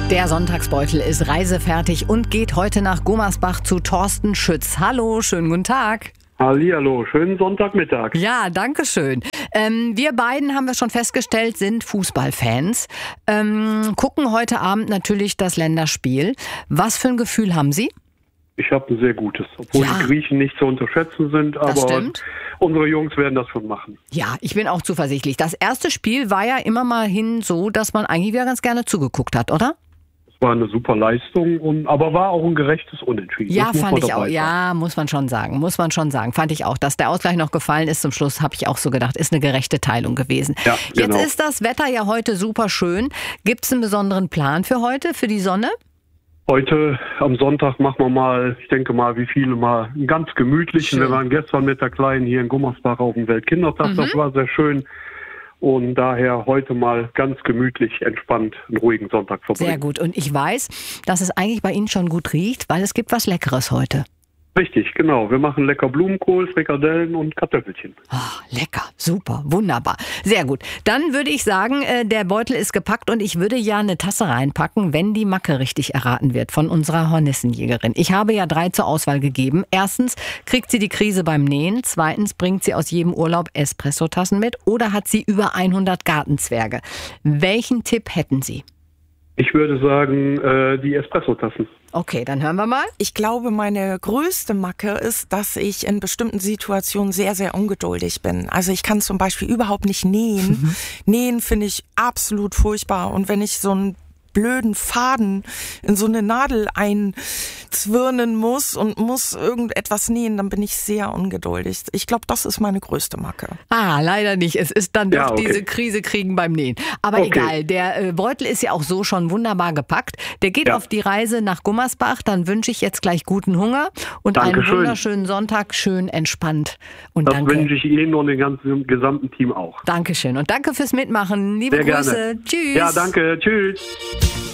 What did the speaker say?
Der Sonntagsbeutel ist reisefertig und geht heute nach Gummersbach zu Thorsten Schütz. Hallo, schönen guten Tag. Hallihallo, schönen Sonntagmittag. Ja, danke schön. Wir beiden, haben wir schon festgestellt, sind Fußballfans. Gucken heute Abend natürlich das Länderspiel. Was für ein Gefühl haben Sie? Ich habe ein sehr gutes, obwohl die Griechen nicht zu unterschätzen sind, aber unsere Jungs werden das schon machen. Ja, ich bin auch zuversichtlich. Das erste Spiel war ja immer mal hin so, dass man eigentlich wieder ganz gerne zugeguckt hat, oder? Es war eine super Leistung, aber war auch ein gerechtes Unentschieden. Ja, fand ich auch. Ja, muss man schon sagen. Fand ich auch. Dass der Ausgleich noch gefallen ist zum Schluss, habe ich auch so gedacht, ist eine gerechte Teilung gewesen. Ja, genau. Jetzt ist das Wetter ja heute super schön. Gibt es einen besonderen Plan für heute, für die Sonne? Heute am Sonntag machen wir mal, ich denke mal, wie viele mal, einen ganz gemütlichen. Wir waren gestern mit der Kleinen hier in Gummersbach auf dem Weltkindertag. Das war sehr schön. Und daher heute mal ganz gemütlich, entspannt, einen ruhigen Sonntag verbringen. Sehr gut. Und ich weiß, dass es eigentlich bei Ihnen schon gut riecht, weil es gibt was Leckeres heute. Richtig, genau. Wir machen lecker Blumenkohl, Frikadellen und Kartoffelchen. Oh, lecker, super, wunderbar. Sehr gut. Dann würde ich sagen, der Beutel ist gepackt und ich würde ja eine Tasse reinpacken, wenn die Macke richtig erraten wird von unserer Hornissenjägerin. Ich habe ja 3 zur Auswahl gegeben. Erstens kriegt sie die Krise beim Nähen. Zweitens bringt sie aus jedem Urlaub Espressotassen mit oder hat sie über 100 Gartenzwerge. Welchen Tipp hätten Sie? Ich würde sagen, die Espressotassen. Okay, dann hören wir mal. Ich glaube, meine größte Macke ist, dass ich in bestimmten Situationen sehr, sehr ungeduldig bin. Also ich kann zum Beispiel überhaupt nicht nähen. Nähen finde ich absolut furchtbar. Und wenn ich so einen blöden Faden in so eine Nadel einzwirnen muss und muss irgendetwas nähen, dann bin ich sehr ungeduldig. Ich glaube, das ist meine größte Macke. Leider nicht. Es ist dann doch diese Krise kriegen beim Nähen. Aber egal, der Beutel ist ja auch so schon wunderbar gepackt. Der geht auf die Reise nach Gummersbach. Dann wünsche ich jetzt gleich guten Hunger und einen wunderschönen Sonntag, schön entspannt. Und das wünsche ich Ihnen und dem gesamten Team auch. Dankeschön und danke fürs Mitmachen. Liebe Grüße. Tschüss. Ja, danke. Tschüss.